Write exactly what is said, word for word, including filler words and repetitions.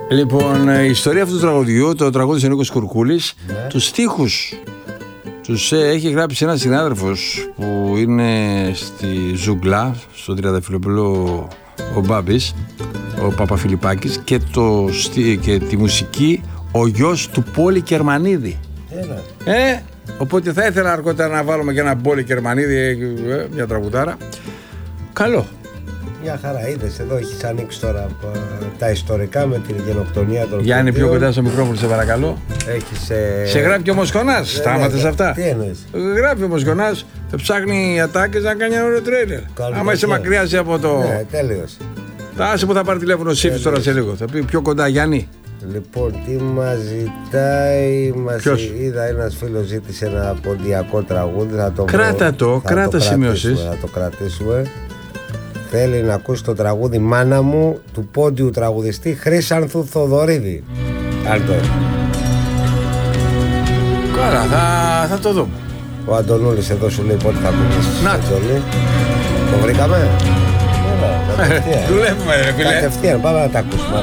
Λοιπόν, η ιστορία αυτού του τραγουδιού, το τραγούδι ο Νίκος Κουρκούλης, ναι. Τους στίχους τους έχει γράψει ένας συνάδελφος που είναι στη Ζούγκλα, στο Τριανταφυλλοπούλο, ο Μπάμπης, ο Παπαφιλιππάκης, και, το, και τη μουσική ο γιος του Πόλη Κερμανίδη. Έλα. Ε, οπότε θα ήθελα αργότερα να βάλουμε και ένα Πόλη Κερμανίδη, ε, μια τραγουδάρα. Καλό. Μια χαρά, είδες εδώ έχεις ανοίξει τώρα τα ιστορικά με την γενοκτονία των Γιάννη, πιο κοντά στο μικρόφωνο, σε παρακαλώ. Έχεις, ε... Σε γράφει και ο Μοσχονάς, ναι, στάματες ναι, αυτά. Τι εννοείς? Γράφει ο Μοσχονάς, θα ψάχνει ατάκες να κάνει ένα ωραίο τρέιλερ. Άμα είσαι μακριάζει από το... Ναι, τέλειος. Τα άσε που θα πάρει τηλέφωνο Σύφης τώρα σε λίγο. Θα πει πιο κοντά, Γιάννη. Λοιπόν, τι μας ζητάει, μας είδα ένας φίλος ζήτησε ένα ποντιακό τραγούδι. Θα το κράτα το, θα κράτα το σημειώσεις. Θα το κρατήσουμε. Θέλει να ακούσει το τραγούδι «Μάνα μου» του πόντιου τραγουδιστή Χρύσανθου Θοδωρίδη. Άλτο. Καλά, θα, θα το δούμε. Ο Αντωνούλης εδώ σου λέει πότε θα ακούσεις. Να. Το βρήκαμε. Δουλεύουμε ρε φίλε. Κατευθείαν, πάμε να τα ακούσουμε.